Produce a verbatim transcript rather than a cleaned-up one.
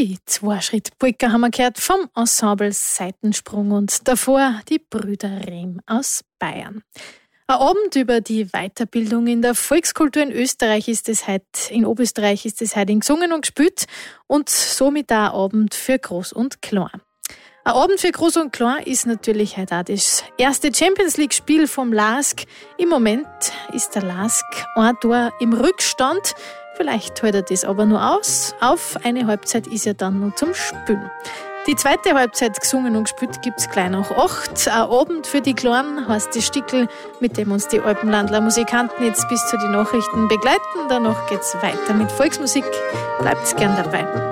Die Zwei-Schritt-Polka haben wir gehört vom Ensemble Seitensprung und davor die Brüder Rehm aus Bayern. Ein Abend über die Weiterbildung in der Volkskultur in Österreich ist es heute, in Oberösterreich ist es heute in gesungen und gespielt und somit auch ein Abend für Groß und Klein. Ein Abend für Groß und Klein ist natürlich heute auch das erste Champions-League-Spiel vom LASK. Im Moment ist der LASK ein Tor im Rückstand. Vielleicht hält er das aber nur aus. Auf eine Halbzeit ist ja dann nur zum Spielen. Die zweite Halbzeit gesungen und gespielt gibt's gleich nach acht. Ein Abend für die Kleinen heißt das Stickel, mit dem uns die Alpenlandler Musikanten jetzt bis zu den Nachrichten begleiten. Danach geht's weiter mit Volksmusik. Bleibt's gern dabei.